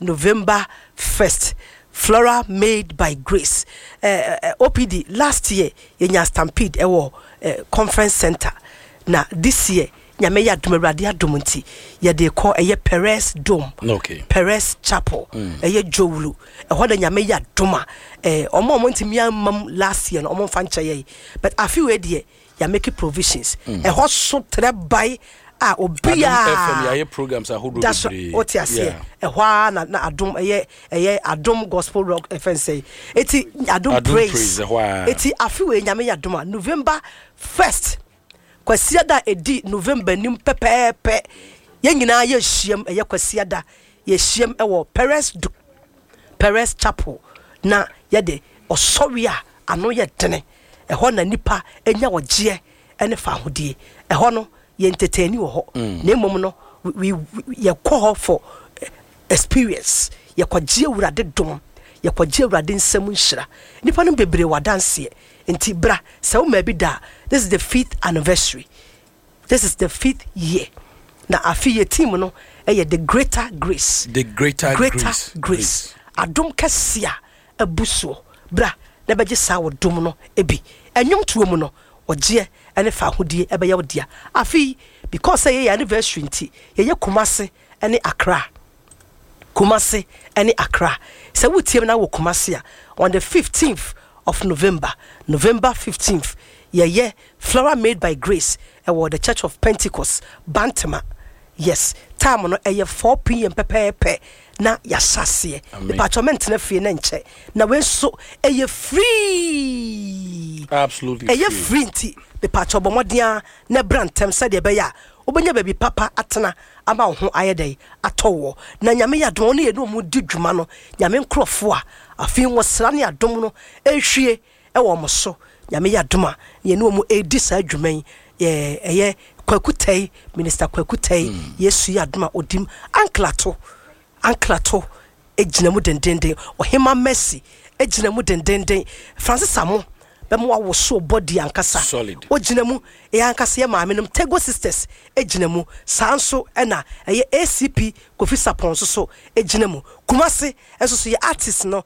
November 1st. Flora made by Grace. OPD last year yenya Stampede conference center. Now this year nyame ya dumawrade adomunti ye de call Perez Dome. Okay. Perez Chapel. Jowlu. Ehwo da nyame ya doma. Omo ntimi am last year no omo fancha ye. But I feel we ya make provisions. Ehwo so by obia FM ya programs ahodo that's what you say. Ehwa na adom adom gospel rock FM say. Eti adom praise. Eti I feel we nyame ya doma November 1st. Kwasiada edi November nim pepepe ye nyina ye hiem kwasiada ye hiem ewo Perez Chapel na ye de osori a ano ye dene eho na nipa enya wogye ene fa hodie eho no ye entertain wo ho na emom no we ye call for experience ye kwagye urade dom ye kwagye urade nsem nhira nipa no bebre wadanse enti bra se wo ma bi da. This is the 5th anniversary. This is the 5th year. Now I feel your team no the greater grace. The greater grace. Adom kesia ebuso bra na beje sa wo dom no ebi enyom tuo mu no oje ene fa hodie ebe ye wodia afi because say anniversary nti ye Kumasi ene Accra. Kumasi ene Accra. Se wutiem na wo Kumasi a on the 15th of November 15th Flora made by Grace the Church of Pentecost Bantama. Yes, time no 4 p.m. pepe na yasase the parchment na fie na nche na we so free, absolutely free nti the parcho bomodia na brantem said de be ya obenya baby papa atena ama ho ayedai atowo na nyame ya don no ye no mu di dwuma no nyame nkrofo a afi wosra ne adom no ehwie ewo mo so nyame ya doma ye no mu edi sa adwuman ye kwakutai minister kwakutai yesu ya doma odim anklato ejina mu dendenden ohima mercy ejina mu dendenden Francis Amo bemo wo so body ankasa solid ojina mu ankasa ye maame num Tego sisters ejina mu sanso na ACP Kofi Sapon so ejina mu Kumasi enso so ye artist no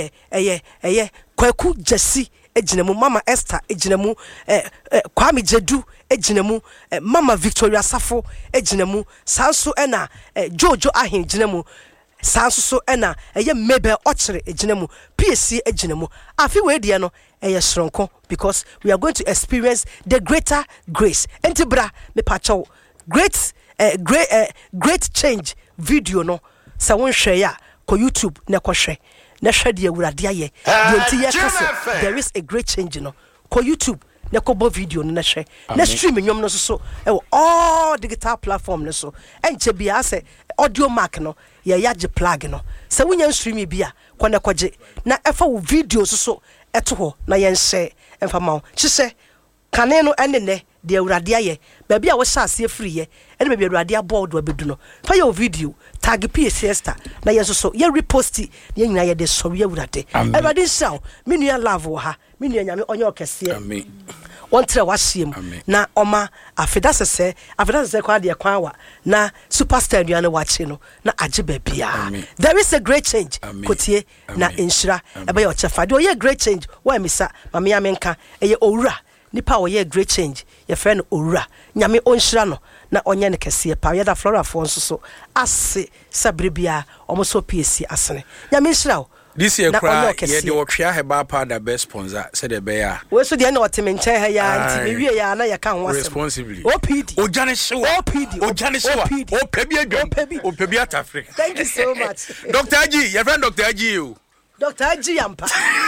Kwaku Jesse ejinemu Mama Esther ejinemu Kwame Jedu ejinemu Mama Victoria Safo ejinemu sanso na Jojo Ahin ejinemu sanso so na Mabel Ochre ejinemu PSC ejinemu afi we dia no shronko because we are going to experience the greater grace entibra me pacho great change video no sa won hwe ya ko YouTube na ko hwe na hwe de awurade aye there is a great change no ko YouTube na ko bo video no na hwe na stream nyom no so all digital platform no so enche bia se audio mark no ya je plug no se wonya stream bia ko na koje na efa wo video so eto ho na yen share emfa ma ho hye kane no enene de awurade aye ba bia wo sha ase free ye ene ba bia awurade aboard wa bedu no fa your video tag PSSta na yen so ye repost ye nyina ye de sorry awurade awurade shaw me nua love wo ha me nua nyame onye okese amen ontre wasiem na oma afida sese kwa de kwa wa na superstar nua no wache no na age ba bia there is a great change kotie na inshira ebe ye ochefa de ye great change wa misa mame ya menka eye owura nipa wo ye great change ye friend owura nyame onhira no na onye ne kese pa ye da Flora fo nso so ase sabrebia omo so PSC asene nyame nhira this year cry ye de wotwea heba pa da best sponsor said the bear we so de na otemenche ha ya anti me wie ya na ye kan wasem responsibly OPD ojane shewa opebi adwam opebi at Africa. Thank you so much Dr. Aji your friend Dr. Aji you Dr. Aji Yampa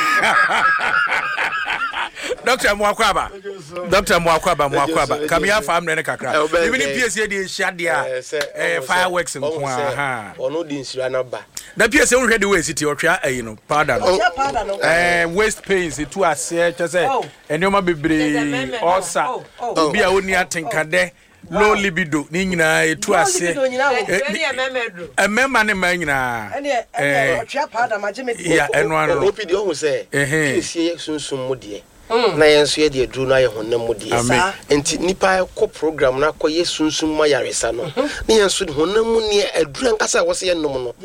Dr. Mwakwaba come here farm ne kakra even if PSA dey shadia fireworks nko aha ono di nsira na ba na PSA won hwede we city otwa no powder no waste pains to ase chese enioma bebre osa obi a oni atenkade low libido ni nyina etu ase emema ne ma nyina otwa powder magime ya eno ano opidi ohun se PSA sunsun mu de na yenso ye de duru na ye honam mu de enti nipa ko program na ko ye sunsun ma yaresa no na yenso honam mu ne aduru ankasa wo se ye nom no